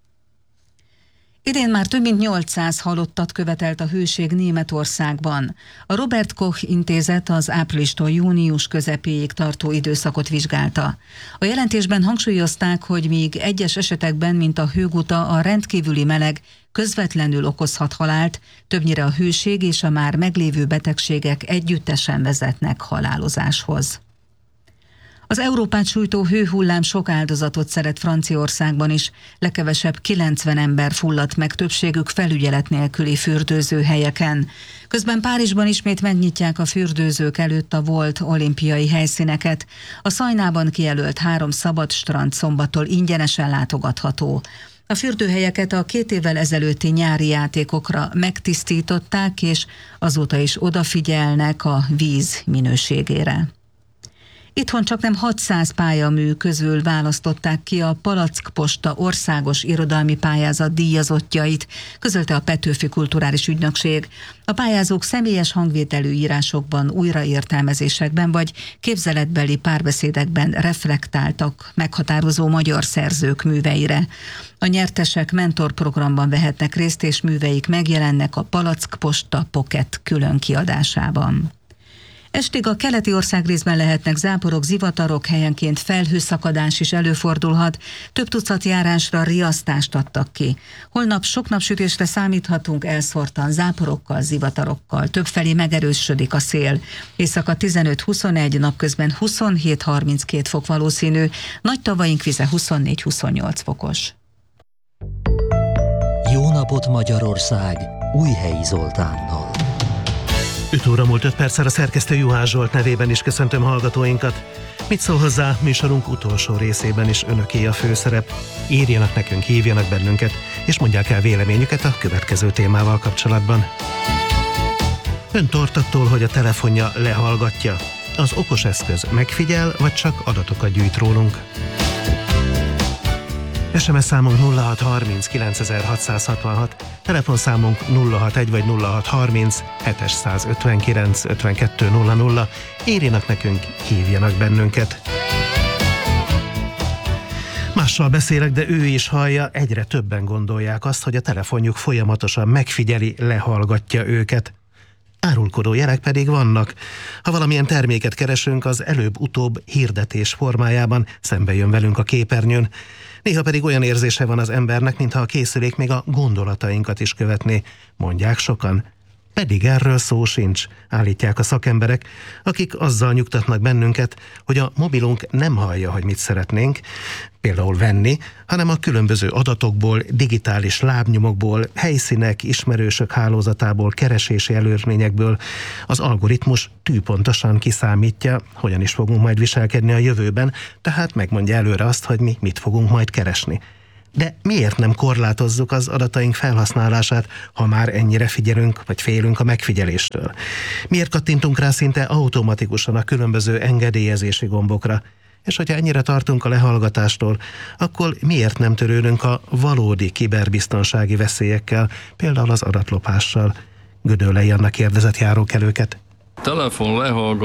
Idén már több mint 800 halottat követelt a hőség Németországban. A Robert Koch intézet az áprilistól június közepéig tartó időszakot vizsgálta. A jelentésben hangsúlyozták, hogy míg egyes esetekben, mint a hőguta, a rendkívüli meleg közvetlenül okozhat halált, többnyire a hőség és a már meglévő betegségek együttesen vezetnek halálozáshoz. Az Európát sújtó hőhullám sok áldozatot szeret Franciaországban is, legkevesebb 90 ember fulladt meg, többségük felügyelet nélküli fürdőzőhelyeken. Közben Párizsban ismét megnyitják a fürdőzők előtt a volt olimpiai helyszíneket. A Szajnában kijelölt 3 szabad strand szombattól ingyenesen látogatható. A fürdőhelyeket a 2 évvel ezelőtti nyári játékokra megtisztították, és azóta is odafigyelnek a víz minőségére. Itthon csaknem 600 pályamű közül választották ki a Palackposta országos irodalmi pályázat díjazottjait, közölte a Petőfi Kulturális Ügynökség. A pályázók személyes hangvételű írásokban, újraértelmezésekben vagy képzeletbeli párbeszédekben reflektáltak meghatározó magyar szerzők műveire. A nyertesek mentorprogramban vehetnek részt, és műveik megjelennek a Palackposta Pocket külön kiadásában. Estig a keleti országrészben lehetnek záporok, zivatarok, helyenként felhőszakadás is előfordulhat. Több tucat járásra riasztást adtak ki. Holnap sok napsütésre számíthatunk, elszórtan záporokkal, zivatarokkal. Többfelé megerősödik a szél. Éjszaka 15-21, napközben 27-32 fok valószínű, nagy tavaink vize 24-28 fokos. Jó napot Magyarország! Újhelyi Zoltánnal. 5 óra múlt 5 perccel a szerkesztő Juhász Zsolt nevében is köszöntöm hallgatóinkat. Mit szól hozzá, műsorunk utolsó részében is önöké a főszerep. Írjanak nekünk, hívjanak bennünket, és mondják el véleményüket a következő témával kapcsolatban. Ön tart attól, hogy a telefonja lehallgatja. Az okos eszköz megfigyel, vagy csak adatokat gyűjt rólunk? SMS számunk 0630 9666, telefonszámunk 061 vagy 0630 759 5200. Írjanak nekünk, hívjanak bennünket. Mással beszélek, de ő is hallja, egyre többen gondolják azt, hogy a telefonjuk folyamatosan megfigyeli, lehallgatja őket. Árulkodó jelek pedig vannak. Ha valamilyen terméket keresünk, az előbb-utóbb hirdetés formájában szembe jön velünk a képernyőn. Néha pedig olyan érzése van az embernek, mintha a készülék még a gondolatainkat is követné, mondják sokan. Pedig erről szó sincs, állítják a szakemberek, akik azzal nyugtatnak bennünket, hogy a mobilunk nem hallja, hogy mit szeretnénk, például venni, hanem a különböző adatokból, digitális lábnyomokból, helyszínek, ismerősök hálózatából, keresési előzményekből az algoritmus tűpontosan kiszámítja, hogyan is fogunk majd viselkedni a jövőben, tehát megmondja előre azt, hogy mi mit fogunk majd keresni. De miért nem korlátozzuk az adataink felhasználását, ha már ennyire figyelünk, vagy félünk a megfigyeléstől? Miért kattintunk rá szinte automatikusan a különböző engedélyezési gombokra? És hogyha ennyire tartunk a lehallgatástól, akkor miért nem törődünk a valódi kiberbiztonsági veszélyekkel, például az adatlopással? Gödöllei Anna kérdezett járókelőket. Telefon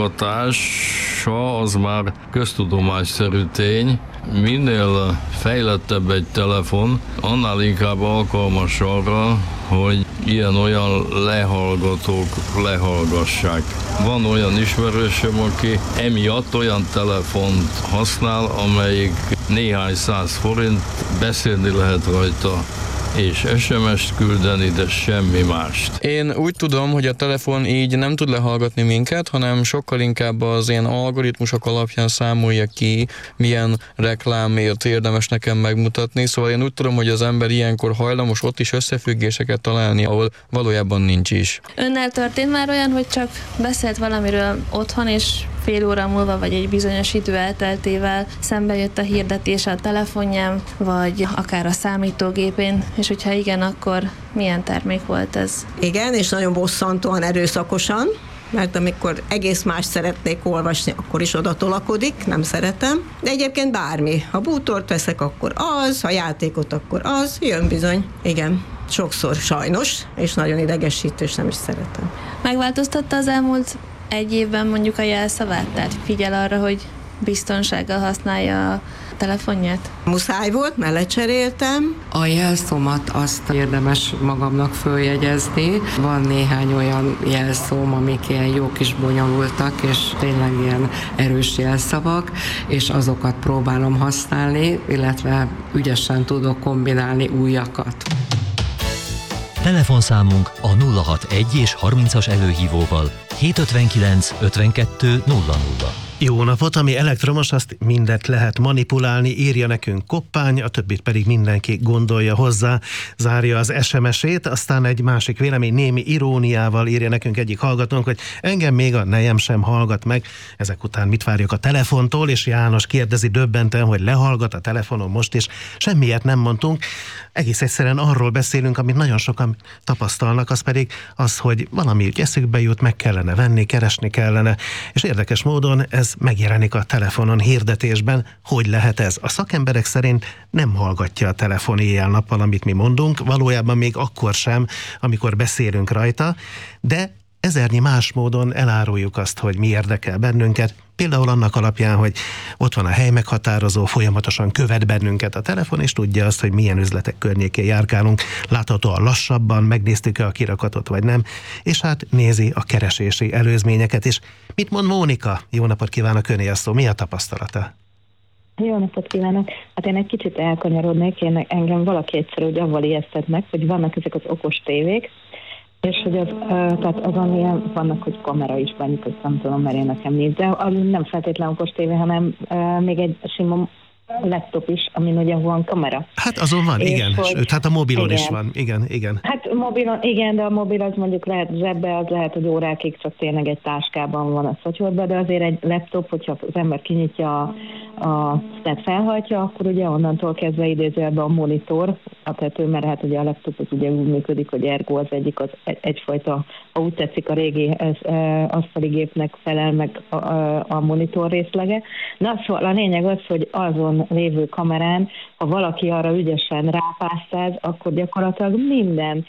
lehallgatása az már köztudomásszerű tény. Minél fejlettebb egy telefon, annál inkább alkalmas arra, hogy ilyen-olyan lehallgatók lehallgassák. Van olyan ismerősöm, aki emiatt olyan telefont használ, amelyik néhány száz forint, beszélni lehet rajta, és SMS-t küldeni, de semmi mást. Én úgy tudom, hogy a telefon így nem tud lehallgatni minket, hanem sokkal inkább az ilyen algoritmusok alapján számolja ki, milyen reklámért érdemes nekem megmutatni. Szóval én úgy tudom, hogy az ember ilyenkor hajlamos ott is összefüggéseket találni, ahol valójában nincs is. Önnel történt már olyan, hogy csak beszélt valamiről otthon, és fél óra múlva, vagy egy bizonyos idő elteltével szembe jött a hirdetés a telefonján, vagy akár a számítógépén, és hogyha igen, akkor milyen termék volt ez? Igen, és nagyon bosszantóan, erőszakosan, mert amikor egész más szeretnék olvasni, akkor is oda tolakodik, nem szeretem. De egyébként bármi. Ha bútort veszek, akkor az, ha játékot, akkor az, jön bizony. Igen, sokszor sajnos, és nagyon idegesítő, és nem is szeretem. Megváltoztatta az elmúlt egy évben mondjuk a jelszavát? Tehát figyel arra, hogy biztonsággal használja a telefonját? Muszáj volt, mert lecseréltem. A jelszómat azt érdemes magamnak följegyezni. Van néhány olyan jelszóm, amik ilyen jó kis bonyolultak, és tényleg ilyen erős jelszavak, és azokat próbálom használni, illetve ügyesen tudok kombinálni újakat. Telefonszámunk a 061 és 30-as előhívóval 759 52 00. Jó napot, ami elektromos, azt mindet lehet manipulálni, írja nekünk Koppány, a többit pedig mindenki gondolja hozzá, zárja az SMS-ét, aztán egy másik vélemény némi iróniával írja nekünk egyik hallgatónk, hogy engem még a nejem sem hallgat meg, ezek után mit várjuk a telefontól, és János kérdezi döbbenten, hogy lehallgat a telefonon most is, semmiért nem mondtunk, egész egyszerűen arról beszélünk, amit nagyon sokan tapasztalnak, az pedig az, hogy valami úgy eszükbe jut, meg kellene venni, keresni kellene, és érdekes módon ez megjelenik a telefonon hirdetésben. Hogy lehet ez? A szakemberek szerint nem hallgatja a telefon éjjel-nappal, amit mi mondunk, valójában még akkor sem, amikor beszélünk rajta, de ezernyi más módon eláruljuk azt, hogy mi érdekel bennünket, például annak alapján, hogy ott van a helymeghatározó, folyamatosan követ bennünket a telefon, és tudja azt, hogy milyen üzletek környékén járkálunk, láthatóan lassabban, megnéztük-e a kirakatot, vagy nem, és hát nézi a keresési előzményeket is. Mit mond Mónika? Jó napot kívánok, öné a szó. Mi a tapasztalata? Jó napot kívánok! Hát én egy kicsit elkanyarodnék, engem valaki egyszer úgy avval ijesztett meg, hogy vannak ezek az okos tévék, és hogy tehát azon ilyen vannak, hogy kamera is van, azt nem tudom, mert én nekem nincs, de nem feltétlenül okos tévé, hanem még egy sima laptop is, amin ugye van kamera. Hát azon van, igen. Hogy, sőt, hát a mobilon igen. is van, igen. Hát mobilon, igen, de a mobil az mondjuk lehet zsebbe, az lehet, hogy órákig csak tényleg egy táskában van a szatyorban, de azért egy laptop, hogyha az ember kinyitja tehát felhajtja, akkor ugye onnantól kezdve idézőjelben a monitor, a tető, mert hát ugye a laptop az ugye úgy működik, hogy ergo az egyik az egyfajta, ha úgy tetszik, a régi asztali gépnek felel meg a monitor részlege. Na szóval a lényeg az, hogy azon lévő kamerán, ha valaki arra ügyesen rápásztáz, akkor gyakorlatilag minden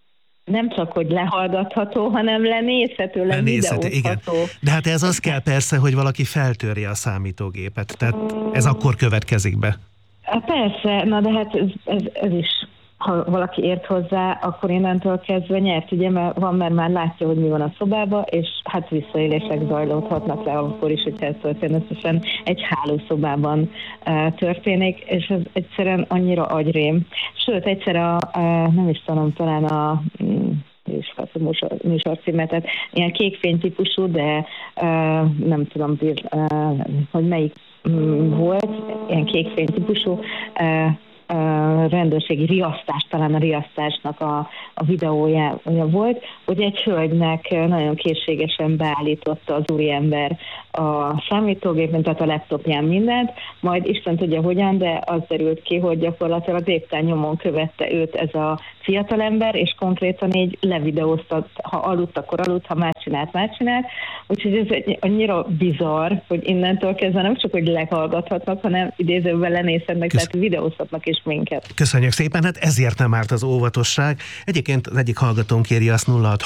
nem csak, hogy lehallgatható, hanem lenézhető, levideózható. Igen. De hát ez az kell persze, hogy valaki feltörje a számítógépet. Tehát ez akkor következik be. Persze, na de hát ez is, ha valaki ért hozzá, akkor innentől kezdve nyert, ugye, mert már látja, hogy mi van a szobában, és hát visszaélések zajlódhatnak le akkor is, hogyha ez történetesen egy hálószobában történik, és ez egyszerűen annyira agyrém. Sőt, egyszer nem is tudom, talán és műsorcímet, tehát ilyen kékfény típusú, de nem tudom, hogy melyik volt, ilyen kékfény típusú rendőrségi riasztás, talán a riasztásnak a videója volt, hogy egy hölgynek nagyon készségesen beállította az úriember a számítógépen, tehát a laptopján mindent, majd Isten tudja hogyan, de az derült ki, hogy gyakorlatilag lépten nyomon követte őt ez a fiatalember, és konkrétan így levideózta, ha aludt, akkor aludt, ha már csinált. Úgyhogy ez annyira bizarr, hogy innentől kezdve nem csak, hogy lehallgathatnak, hanem idézőben lenézhetnek, tehát videózhatnak is minket. Köszönjük szépen, hát ezért nem árt az óvatosság. Egyébként az egyik hallgatónk kéri azt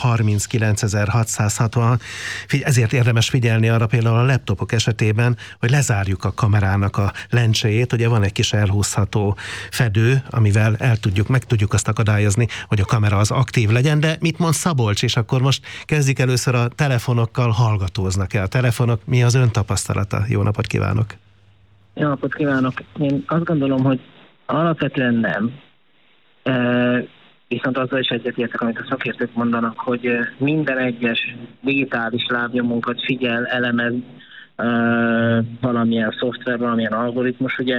0639.660, ezért érdemes figyelni arra például a laptopok esetében, hogy lezárjuk a kamerának a lencséjét, ugye van egy kis elhúzható fedő, amivel meg tudjuk azt akadályozni, hogy a kamera az aktív legyen, de mit mond Szabolcs, és akkor most kezdjük először a telefonokkal, hallgatóznak-e a telefonok, mi az ön tapasztalata? Jó napot kívánok! Jó napot kívánok! Én azt gondolom, hogy alapvetően nem. Viszont azzal is egyetértek, amit a szakértők mondanak, hogy minden egyes digitális lábnyomunkat figyel, elemez valamilyen szoftver, valamilyen algoritmus. Ugye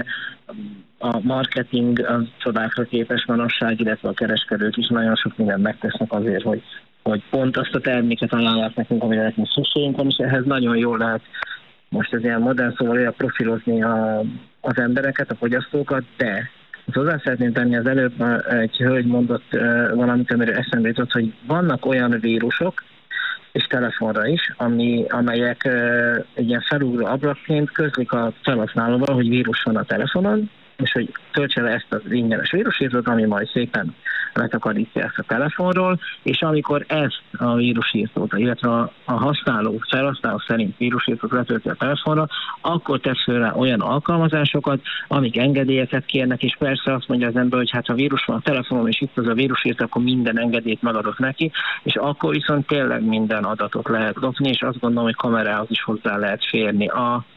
a marketing az csodákra képes manapság, illetve a kereskedők is nagyon sok mindent megtesznek azért, hogy pont azt a terméket ajánlják nekünk, amire nekünk szükségünk van, és ehhez nagyon jól lehet, most ez ilyen modern szóval olyan profilozni az embereket, a fogyasztókat, de hozzá szeretném tenni, az előbb egy hölgy mondott valamit, amiről eszembe jutott, hogy vannak olyan vírusok, és telefonra is, amelyek egy ilyen felugró ablakként közlik a felhasználóval, hogy vírus van a telefonon, és hogy töltse le ezt az ingyenes vírusírtót, ami majd szépen letakarítja ezt a telefonról, és amikor ezt a vírusírtót, illetve a felhasználó szerint vírusírtót letölti a telefonra, akkor tesz fel olyan alkalmazásokat, amik engedélyeket kérnek, és persze azt mondja az ember, hogy hát ha vírus van a telefonon, és itt az a vírusírtó, akkor minden engedélyt megadok neki, és akkor viszont tényleg minden adatot lehet lopni, és azt gondolom, hogy kamerához is hozzá lehet férni.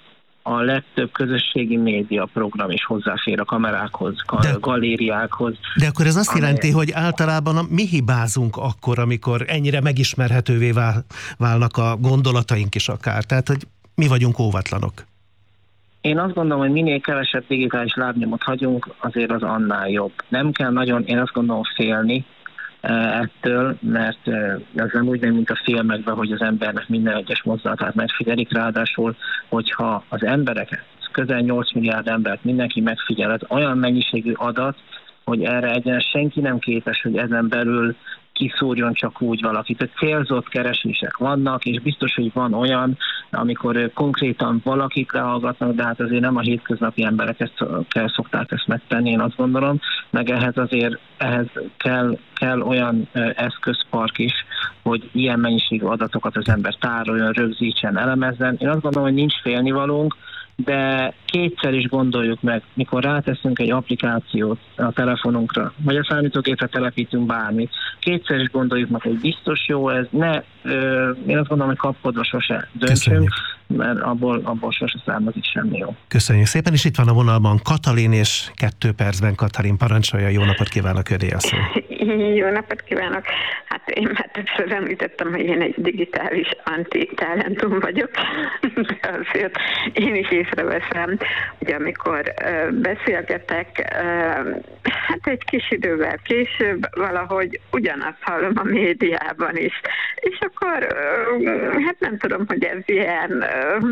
A legtöbb közösségi média program is hozzáfér a kamerákhoz, galériákhoz. De akkor ez azt jelenti, hogy általában mi hibázunk akkor, amikor ennyire megismerhetővé válnak a gondolataink is akár. Tehát, hogy mi vagyunk óvatlanok. Én azt gondolom, hogy minél kevesebb digitális lábnyomot hagyunk, azért az annál jobb. Nem kell nagyon, én azt gondolom, félni ettől, mert ez nem úgy nem, mint a filmekben, hogy az embernek minden egyes mozdulatát megfigyelik, ráadásul, hogyha az embereket, közel 8 milliárd embert mindenki megfigyel, ez olyan mennyiségű adat, hogy erre egyenes senki nem képes, hogy ezen belül kiszúrjon csak úgy valakit. Tehát célzott keresések vannak, és biztos, hogy van olyan, amikor konkrétan valakit lehallgatnak, de hát azért nem a hétköznapi emberek szokták ezt megtenni, én azt gondolom, meg ehhez kell olyan eszközpark is, hogy ilyen mennyiségű adatokat az ember tároljon, rögzítsen, elemezzen. Én azt gondolom, hogy nincs félnivalónk, de kétszer is gondoljuk meg, mikor ráteszünk egy applikációt a telefonunkra, vagy a számítógépre telepítünk bármit, kétszer is gondoljuk meg, hogy biztos jó ez, én azt gondolom, hogy kapkodva sose döntsünk, mert abból sose származik semmi jó. Köszönjük szépen, és itt van a vonalban Katalin, és 2 percben Katalin parancsolja, jó napot kívánok, öné a szó. Jó napot kívánok! Hát én már többször említettem, hogy én egy digitális anti-talentum vagyok, de azért én is észreveszem, hogy amikor beszélgetek, hát egy kis idővel később valahogy ugyanazt hallom a médiában is. És akkor, hát nem tudom, hogy ez ilyen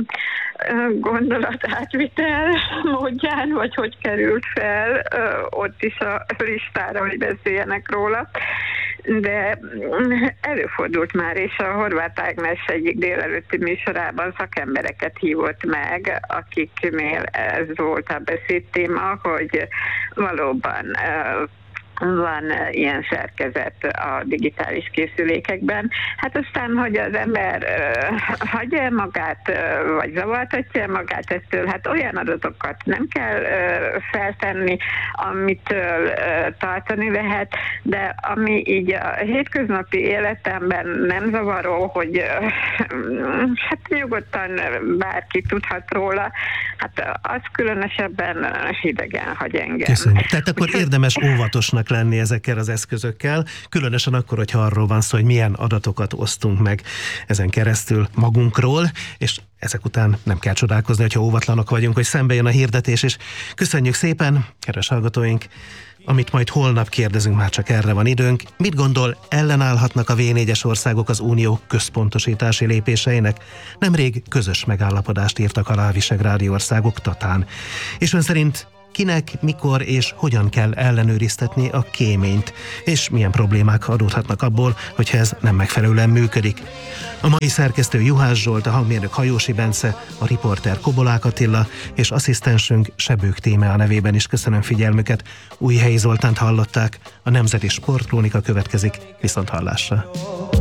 gondolatátvitel módján, vagy hogy került fel ott is a listára, hogy beszéljenek róla. De előfordult már, és a Horváth Ágnes egyik délelőtti műsorában szakembereket hívott meg, akiknél ez volt a beszédtéma, hogy valóban van ilyen szerkezet a digitális készülékekben. Hát aztán, hogy az ember hagyja magát, vagy zavartatja magát ettől, hát olyan adatokat nem kell feltenni, amitől tartani lehet, de ami így a hétköznapi életemben nem zavaró, hogy hát nyugodtan bárki tudhat róla, hát az különösebben hidegen hagy engem. Köszönjük. Tehát akkor érdemes óvatosnak óvatosak lenni ezekkel az eszközökkel, különösen akkor, hogyha arról van szó, hogy milyen adatokat osztunk meg ezen keresztül magunkról, és ezek után nem kell csodálkozni, hogyha óvatlanok vagyunk, hogy szembe jön a hirdetés, és köszönjük szépen, kedves hallgatóink! Amit majd holnap kérdezünk, már csak erre van időnk. Mit gondol, ellenállhatnak a V4-es országok az unió központosítási lépéseinek? Nemrég közös megállapodást írtak alá a visegrádi országok Tatán. És ön szerint kinek, mikor és hogyan kell ellenőriztetni a kéményt, és milyen problémák adódhatnak abból, hogyha ez nem megfelelően működik. A mai szerkesztő Juhász Zsolt, a hangmérnök Hajósi Bence, a riporter Kobolák Attila és asszisztensünk Sebők Tíme a nevében is köszönöm figyelmüket. Újhelyi Zoltánt hallották, a Nemzeti Sportkrónika következik, viszonthallásra.